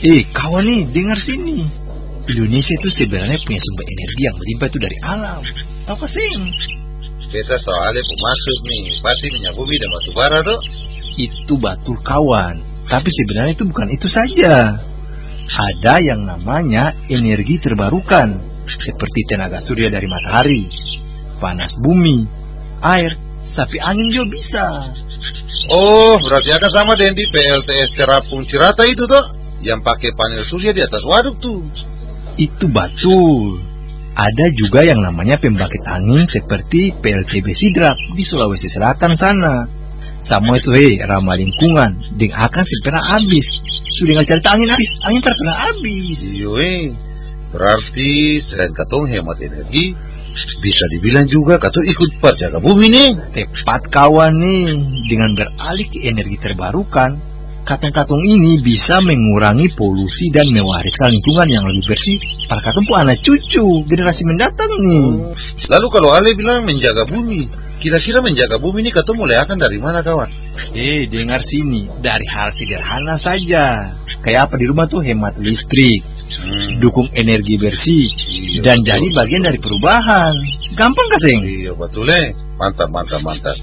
Kawan nih, dengar sini. Indonesia itu sebenarnya punya sumber energi yang melimpah itu dari alam. Tahu gak sih? Beta tahu ada maksud nih, pasti minyak bumi dan batu bara tuh. Itu betul kawan. Tapi sebenarnya itu bukan itu saja. Ada yang namanya energi terbarukan, seperti tenaga surya dari matahari, panas bumi, air, sapi angin juga bisa. Oh, berarti akan sama dengan di PLTS Terapung Cirata itu tuh, yang pakai panel surya di atas waduk tuh. Itu betul. Ada juga yang namanya pembangkit angin seperti PLTB Sidrap di Sulawesi Selatan sana. Sama itu ramah lingkungan, dan akan segera habis. Sudah nggak cari angin habis, angin terkena habis. Iya, berarti selain katong hemat energi, bisa dibilang juga katong ikut perjaga bumi nih. Tepat kawan nih, dengan beralih ke energi terbarukan, katong-katong ini bisa mengurangi polusi dan mewariskan lingkungan yang lebih bersih para katong pun anak cucu generasi mendatang nih. Lalu kalau Ale bilang menjaga bumi, kira-kira menjaga bumi ini katong mulai akan dari mana kawan? Dengar sini, dari hal sederhana saja. Kayak apa di rumah tuh hemat listrik, dukung energi bersih, dan jadi bagian dari perubahan. Gampang gak sih? Iya betul mantap.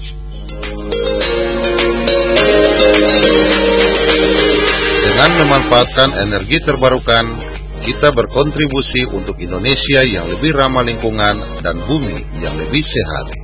Dengan memanfaatkan energi terbarukan, kita berkontribusi untuk Indonesia yang lebih ramah lingkungan dan bumi yang lebih sehat.